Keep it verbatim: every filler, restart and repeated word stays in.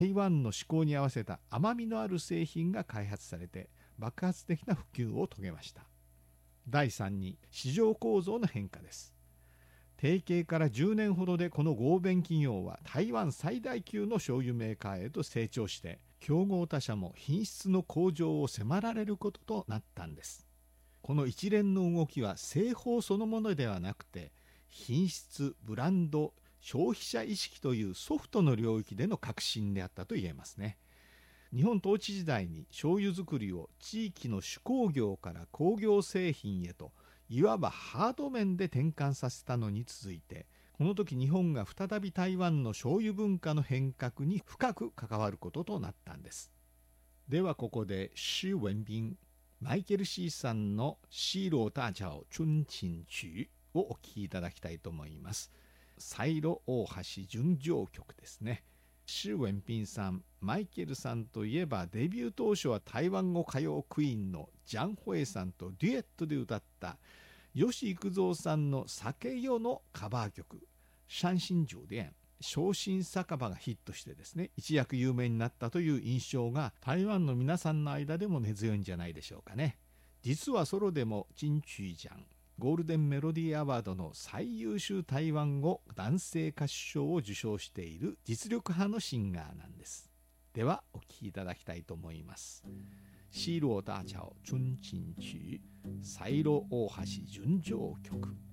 台湾の志向に合わせた甘みのある製品が開発されて爆発的な普及を遂げました。だいさんに市場構造の変化です。提携からじゅうねんほどでこの合弁企業は台湾最大級の醤油メーカーへと成長して、競合他社も品質の向上を迫られることとなったんです。この一連の動きは製法そのものではなくて、品質、ブランド、消費者意識というソフトの領域での革新であったと言えますね。日本統治時代に醤油作りを地域の手工業から工業製品へと、いわばハード面で転換させたのに続いて、この時日本が再び台湾の醤油文化の変革に深く関わることとなったんです。ではここで施文彬、マイケル・シーさんの西螺大橋春琴曲をお聴きいただきたいと思います。西螺大橋純情曲ですね。施文彬さん、マイケルさんといえばデビュー当初は台湾語歌謡クイーンのジャン・ホエさんとデュエットで歌った吉幾三さんの酒よのカバー曲山新酒店、昇進酒場がヒットしてですね、一躍有名になったという印象が台湾の皆さんの間でも根強いんじゃないでしょうかね。実はソロでも金曲奖、ゴールデンメロディーアワードの最優秀台湾語男性歌手賞を受賞している実力派のシンガーなんです。ではお聴きいただきたいと思います。西螺大橋春琴曲、西螺大橋純情曲。